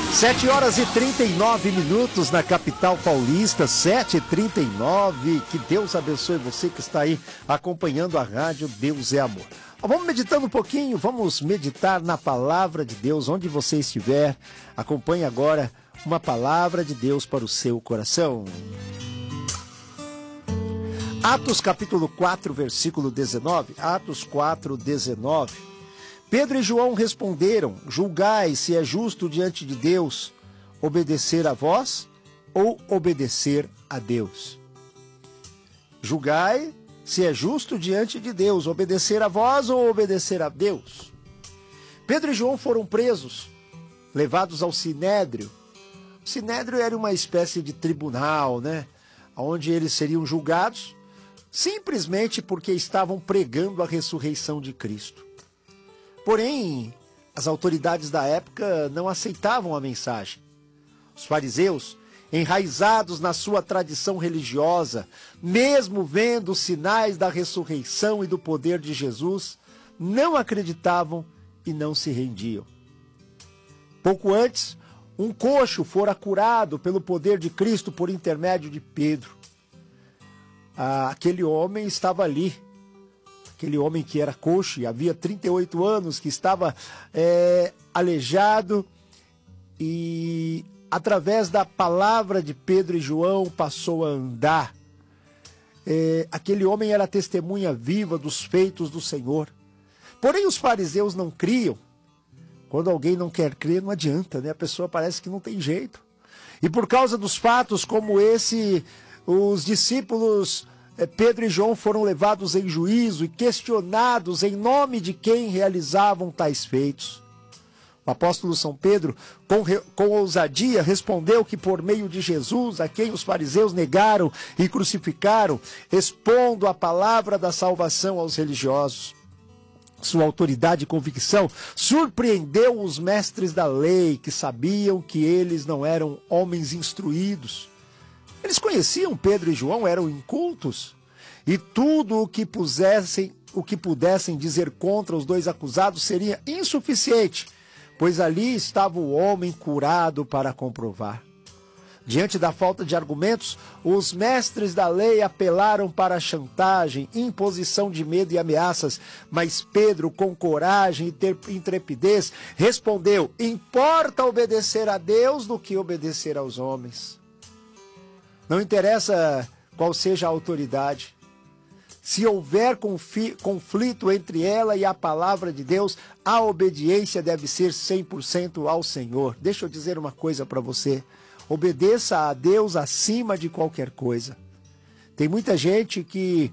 7h39 na capital paulista, 7h39. Que Deus abençoe você que está aí acompanhando a rádio Deus é Amor. Vamos meditando um pouquinho, vamos meditar na palavra de Deus, onde você estiver. Acompanhe agora uma palavra de Deus para o seu coração. Atos capítulo 4, versículo 19. Atos 4, 19. Pedro e João responderam: julgai se é justo diante de Deus obedecer a vós ou obedecer a Deus. Julgai se é justo diante de Deus obedecer a vós ou obedecer a Deus. Pedro e João foram presos, levados ao Sinédrio. O Sinédrio era uma espécie de tribunal, onde eles seriam julgados simplesmente porque estavam pregando a ressurreição de Cristo. Porém, as autoridades da época não aceitavam a mensagem. Os fariseus, enraizados na sua tradição religiosa, mesmo vendo os sinais da ressurreição e do poder de Jesus, não acreditavam e não se rendiam. Pouco antes, um coxo fora curado pelo poder de Cristo por intermédio de Pedro. Aquele homem estava ali. Aquele homem que era coxo e havia 38 anos, que estava aleijado, e através da palavra de Pedro e João passou a andar. Aquele homem era testemunha viva dos feitos do Senhor. Porém, os fariseus não criam. Quando alguém não quer crer, não adianta, A pessoa parece que não tem jeito. E por causa dos fatos como esse, os discípulos Pedro e João foram levados em juízo e questionados em nome de quem realizavam tais feitos. O apóstolo São Pedro, com ousadia, respondeu que por meio de Jesus, a quem os fariseus negaram e crucificaram, expondo a palavra da salvação aos religiosos. Sua autoridade e convicção surpreendeu os mestres da lei, que sabiam que eles não eram homens instruídos. Eles conheciam Pedro e João, eram incultos, e tudo o que pudessem dizer contra os dois acusados seria insuficiente, pois ali estava o homem curado para comprovar. Diante da falta de argumentos, os mestres da lei apelaram para a chantagem, imposição de medo e ameaças, mas Pedro, com coragem e intrepidez, respondeu: importa obedecer a Deus do que obedecer aos homens. Não interessa qual seja a autoridade. Se houver conflito entre ela e a palavra de Deus, a obediência deve ser 100% ao Senhor. Deixa eu dizer uma coisa para você. Obedeça a Deus acima de qualquer coisa. Tem muita gente que,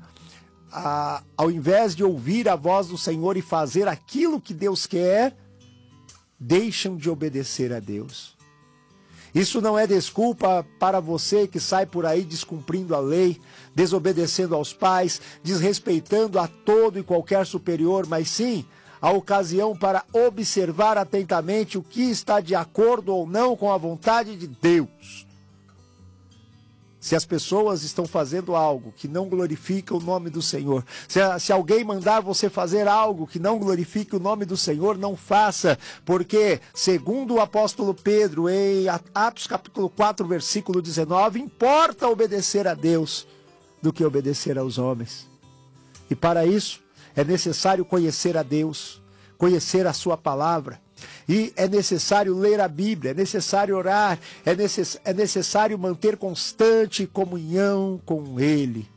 ao invés de ouvir a voz do Senhor e fazer aquilo que Deus quer, deixam de obedecer a Deus. Isso não é desculpa para você que sai por aí descumprindo a lei, desobedecendo aos pais, desrespeitando a todo e qualquer superior, mas sim a ocasião para observar atentamente o que está de acordo ou não com a vontade de Deus. Se as pessoas estão fazendo algo que não glorifica o nome do Senhor, se alguém mandar você fazer algo que não glorifique o nome do Senhor, não faça, porque, segundo o apóstolo Pedro, em Atos capítulo 4, versículo 19, importa obedecer a Deus do que obedecer aos homens. E para isso, é necessário conhecer a Deus, conhecer a sua palavra. E é necessário ler a Bíblia, é necessário orar, é necessário manter constante comunhão com Ele.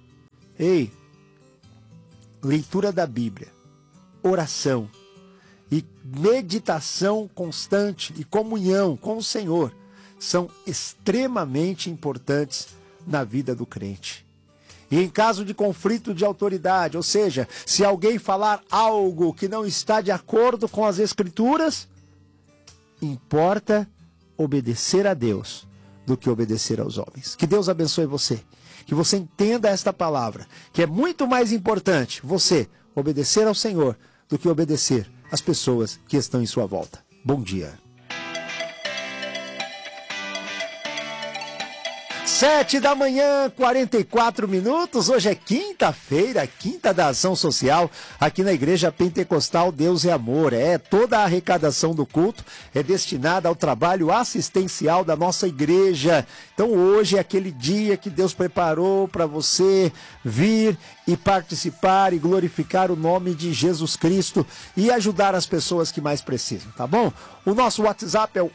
Leitura da Bíblia, oração e meditação constante e comunhão com o Senhor são extremamente importantes na vida do crente. E em caso de conflito de autoridade, ou seja, se alguém falar algo que não está de acordo com as Escrituras, importa obedecer a Deus do que obedecer aos homens. Que Deus abençoe você. Que você entenda esta palavra, que é muito mais importante você obedecer ao Senhor do que obedecer às pessoas que estão em sua volta. Bom dia. 7h, 44 minutos. Hoje é quinta-feira, quinta da ação social aqui na Igreja Pentecostal Deus é Amor. Toda a arrecadação do culto é destinada ao trabalho assistencial da nossa igreja. Então hoje é aquele dia que Deus preparou para você vir e participar e glorificar o nome de Jesus Cristo e ajudar as pessoas que mais precisam, tá bom? O nosso WhatsApp é o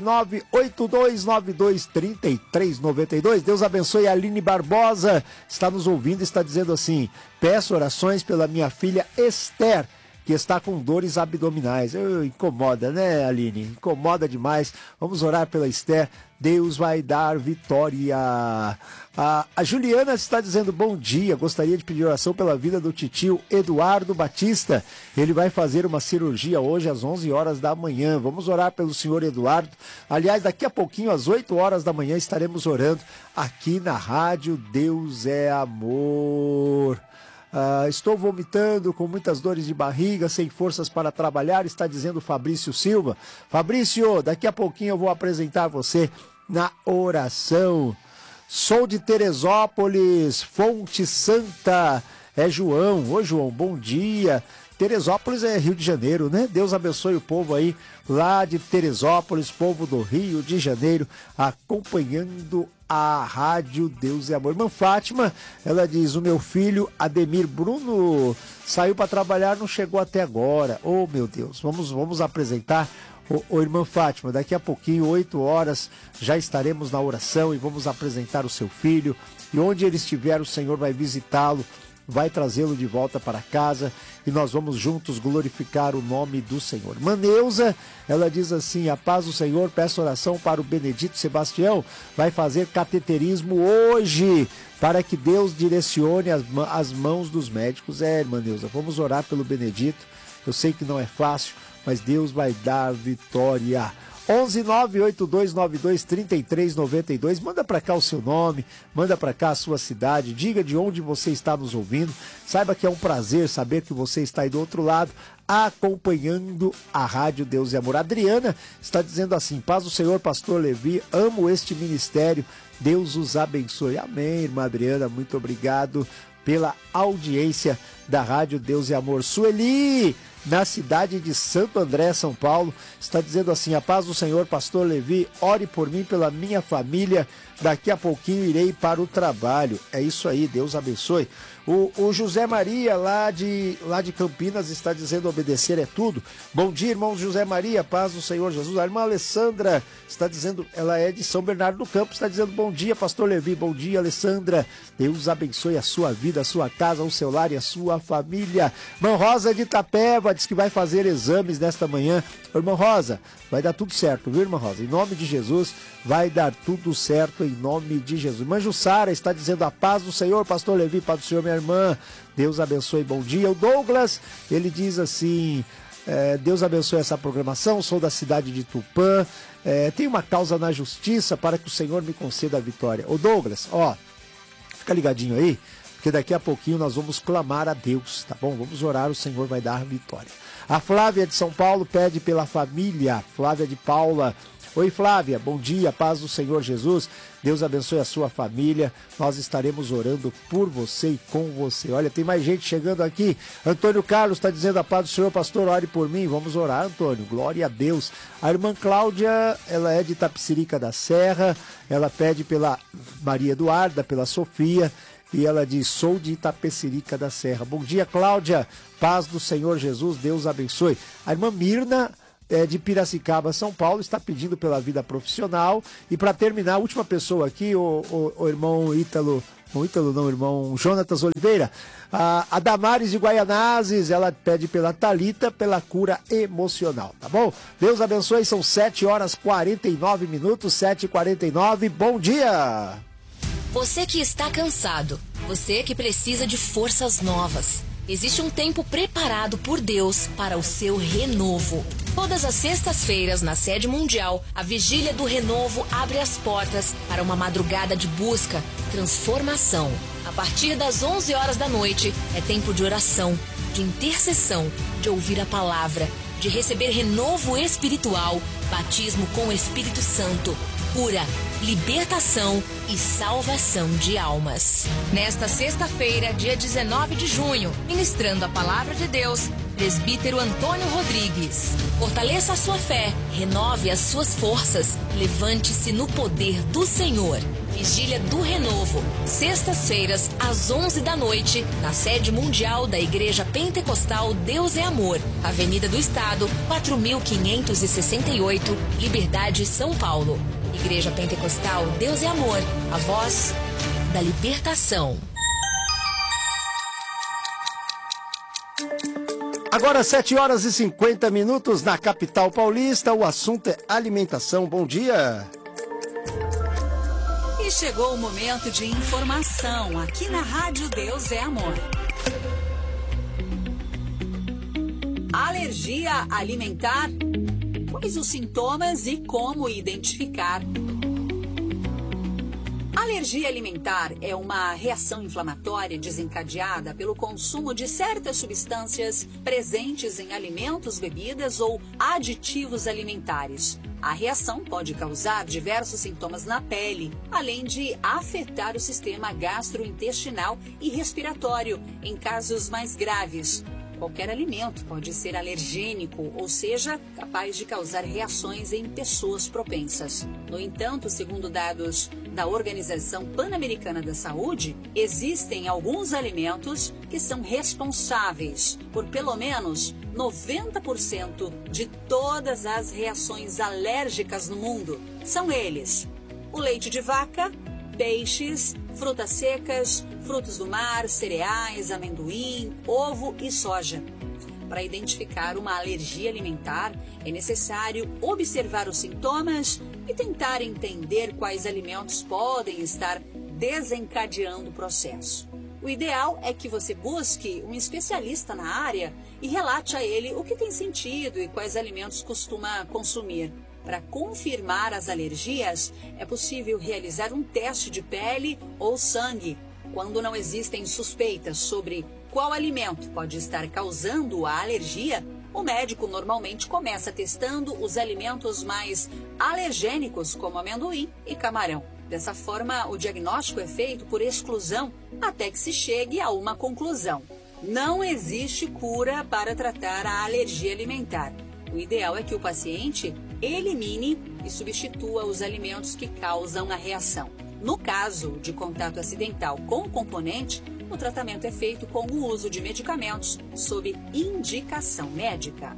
11982923392. Deus abençoe a Aline Barbosa, está nos ouvindo e está dizendo assim: peço orações pela minha filha Esther, que está com dores abdominais. Incomoda, né, Aline? Incomoda demais. Vamos orar pela Esther. Deus vai dar vitória. A Juliana está dizendo bom dia. Gostaria de pedir oração pela vida do titio Eduardo Batista. Ele vai fazer uma cirurgia hoje às 11 horas da manhã. Vamos orar pelo senhor Eduardo. Aliás, daqui a pouquinho, às 8 horas da manhã, estaremos orando aqui na Rádio Deus é Amor. Estou vomitando com muitas dores de barriga, sem forças para trabalhar, está dizendo Fabrício Silva. Fabrício, daqui a pouquinho eu vou apresentar você na oração. Sou de Teresópolis, Fonte Santa. É João. Ô João, bom dia. Teresópolis é Rio de Janeiro, né? Deus abençoe o povo aí lá de Teresópolis, povo do Rio de Janeiro, acompanhando a Rádio Deus é Amor. Irmã Fátima, ela diz: o meu filho Ademir Bruno saiu para trabalhar, não chegou até agora. Oh, meu Deus, vamos apresentar o irmã Fátima. Daqui a pouquinho, 8 horas, já estaremos na oração e vamos apresentar o seu filho. E onde ele estiver, o Senhor vai visitá-lo, vai trazê-lo de volta para casa e nós vamos juntos glorificar o nome do Senhor. Maneuza, ela diz assim: a paz do Senhor, peço oração para o Benedito Sebastião, vai fazer cateterismo hoje, para que Deus direcione as mãos dos médicos. Maneuza, vamos orar pelo Benedito. Eu sei que não é fácil, mas Deus vai dar vitória. 11982923392. Manda para cá o seu nome, manda para cá a sua cidade, diga de onde você está nos ouvindo. Saiba que é um prazer saber que você está aí do outro lado, acompanhando a Rádio Deus e Amor. Adriana está dizendo assim: paz do Senhor, pastor Levi, amo este ministério, Deus os abençoe. Amém, irmã Adriana, muito obrigado pela audiência da Rádio Deus e Amor. Sueli, na cidade de Santo André, São Paulo, está dizendo assim: a paz do Senhor, pastor Levi, ore por mim, pela minha família, daqui a pouquinho irei para o trabalho. É isso aí, Deus abençoe. O José Maria, lá de Campinas, está dizendo: obedecer é tudo. Bom dia, irmão José Maria, paz do Senhor Jesus. A irmã Alessandra está dizendo, ela é de São Bernardo do Campo, está dizendo: bom dia, pastor Levi. Bom dia, Alessandra. Deus abençoe a sua vida, a sua casa, o seu lar e a sua família. Irmã Rosa de Itapeva diz que vai fazer exames nesta manhã. Ô, irmã Rosa, vai dar tudo certo, viu, irmã Rosa? Em nome de Jesus, vai dar tudo certo em nome de Jesus. Irmã Jussara está dizendo: a paz do Senhor, pastor Levi, paz do Senhor, minha irmã. Deus abençoe, bom dia. O Douglas, ele diz assim: Deus abençoe essa programação, sou da cidade de Tupã, tenho uma causa na justiça para que o Senhor me conceda a vitória. Ô Douglas, fica ligadinho aí, porque daqui a pouquinho nós vamos clamar a Deus, tá bom? Vamos orar, o Senhor vai dar vitória. A Flávia de São Paulo pede pela família. Flávia de Paula. Oi, Flávia, bom dia, paz do Senhor Jesus. Deus abençoe a sua família. Nós estaremos orando por você e com você. Olha, tem mais gente chegando aqui. Antônio Carlos está dizendo: a paz do Senhor, pastor, ore por mim. Vamos orar, Antônio. Glória a Deus. A irmã Cláudia, ela é de Itapecerica da Serra. Ela pede pela Maria Eduarda, pela Sofia. E ela diz: sou de Itapecerica da Serra. Bom dia, Cláudia. Paz do Senhor Jesus. Deus abençoe. A irmã Mirna, de Piracicaba, São Paulo, está pedindo pela vida profissional. E para terminar, a última pessoa aqui, o irmão irmão Jonatas Oliveira. A Damares de Guaianazes, ela pede pela Thalita, pela cura emocional, tá bom? Deus abençoe, são 7h49, 7h49, bom dia! Você que está cansado, você que precisa de forças novas. Existe um tempo preparado por Deus para o seu renovo. Todas as sextas-feiras, na sede mundial, a Vigília do Renovo abre as portas para uma madrugada de busca, transformação. A partir das 11 horas da noite, é tempo de oração, de intercessão, de ouvir a palavra, de receber renovo espiritual, batismo com o Espírito Santo, cura, libertação e salvação de almas. Nesta sexta-feira, dia 19 de junho, ministrando a palavra de Deus, Presbítero Antônio Rodrigues. Fortaleça a sua fé, renove as suas forças, levante-se no poder do Senhor. Vigília do Renovo, sextas-feiras, às 11 da noite, na sede mundial da Igreja Pentecostal Deus é Amor, Avenida do Estado, 4568, Liberdade, São Paulo. Igreja Pentecostal Deus é Amor, a voz da libertação. Agora 7h50 na capital paulista, o assunto é alimentação. Bom dia. E chegou o momento de informação aqui na Rádio Deus é Amor. Alergia alimentar? Quais os sintomas e como identificar? Alergia alimentar é uma reação inflamatória desencadeada pelo consumo de certas substâncias presentes em alimentos, bebidas ou aditivos alimentares. A reação pode causar diversos sintomas na pele, além de afetar o sistema gastrointestinal e respiratório em casos mais graves. Qualquer alimento pode ser alergênico, ou seja, capaz de causar reações em pessoas propensas. No entanto, segundo dados da Organização Pan-Americana da Saúde, existem alguns alimentos que são responsáveis por pelo menos 90% de todas as reações alérgicas no mundo. São eles: o leite de vaca, peixes, frutas secas, frutos do mar, cereais, amendoim, ovo e soja. Para identificar uma alergia alimentar, é necessário observar os sintomas e tentar entender quais alimentos podem estar desencadeando o processo. O ideal é que você busque um especialista na área e relate a ele o que tem sentido e quais alimentos costuma consumir. Para confirmar as alergias, é possível realizar um teste de pele ou sangue. Quando não existem suspeitas sobre qual alimento pode estar causando a alergia, o médico normalmente começa testando os alimentos mais alergênicos, como amendoim e camarão. Dessa forma, o diagnóstico é feito por exclusão até que se chegue a uma conclusão. Não existe cura para tratar a alergia alimentar. O ideal é que o paciente elimine e substitua os alimentos que causam a reação. No caso de contato acidental com o componente, o tratamento é feito com o uso de medicamentos sob indicação médica.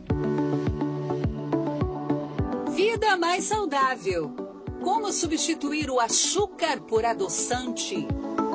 Vida mais saudável. Como substituir o açúcar por adoçante?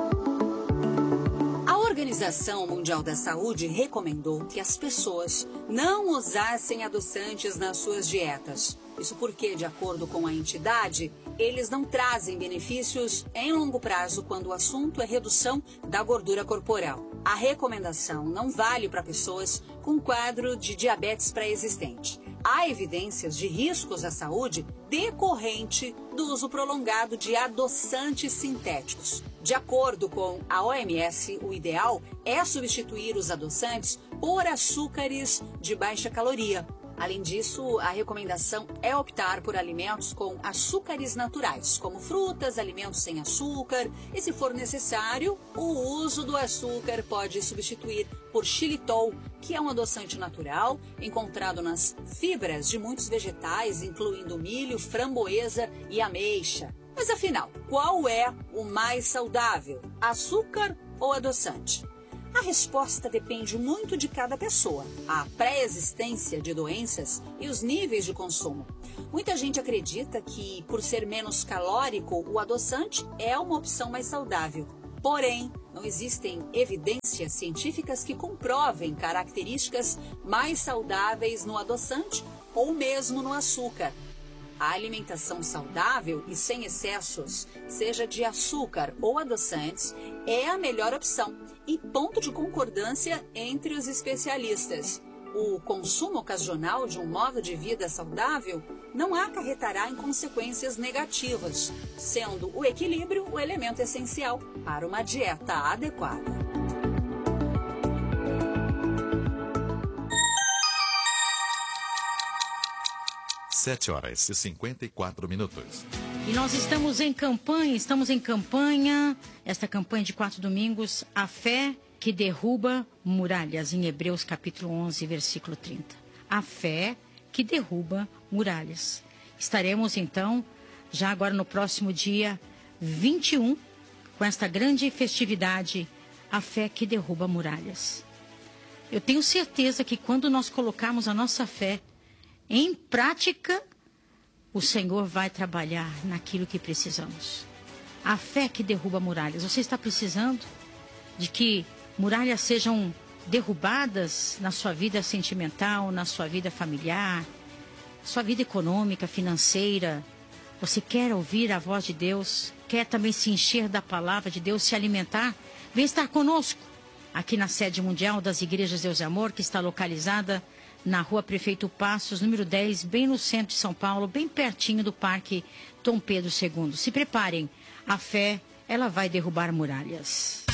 A Organização Mundial da Saúde recomendou que as pessoas não usassem adoçantes nas suas dietas. Isso porque, de acordo com a entidade, eles não trazem benefícios em longo prazo quando o assunto é redução da gordura corporal. A recomendação não vale para pessoas com quadro de diabetes pré-existente. Há evidências de riscos à saúde decorrente do uso prolongado de adoçantes sintéticos. De acordo com a OMS, o ideal é substituir os adoçantes por açúcares de baixa caloria. Além disso, a recomendação é optar por alimentos com açúcares naturais, como frutas, alimentos sem açúcar, e, se for necessário, o uso do açúcar pode substituir por xilitol, que é um adoçante natural encontrado nas fibras de muitos vegetais, incluindo milho, framboesa e ameixa. Mas afinal, qual é o mais saudável? Açúcar ou adoçante? A resposta depende muito de cada pessoa, a pré-existência de doenças e os níveis de consumo. Muita gente acredita que, por ser menos calórico, o adoçante é uma opção mais saudável. Porém, não existem evidências científicas que comprovem características mais saudáveis no adoçante ou mesmo no açúcar. A alimentação saudável e sem excessos, seja de açúcar ou adoçantes, é a melhor opção e ponto de concordância entre os especialistas. O consumo ocasional de um modo de vida saudável não acarretará em consequências negativas, sendo o equilíbrio o elemento essencial para uma dieta adequada. Sete horas e 54 minutos. E nós estamos em campanha, esta campanha de 4 domingos, a fé que derruba muralhas, em Hebreus capítulo 11, versículo 30. A fé que derruba muralhas. Estaremos então, já agora no próximo dia 21, com esta grande festividade, a fé que derruba muralhas. Eu tenho certeza que quando nós colocarmos a nossa fé em prática, o Senhor vai trabalhar naquilo que precisamos. A fé que derruba muralhas. Você está precisando de que muralhas sejam derrubadas na sua vida sentimental, na sua vida familiar, sua vida econômica, financeira. Você quer ouvir a voz de Deus? Quer também se encher da palavra de Deus, se alimentar? Vem estar conosco aqui na sede mundial das Igrejas Deus e Amor, que está localizada na Rua Prefeito Passos, número 10, bem no centro de São Paulo, bem pertinho do Parque Dom Pedro II. Se preparem, a fé, ela vai derrubar muralhas.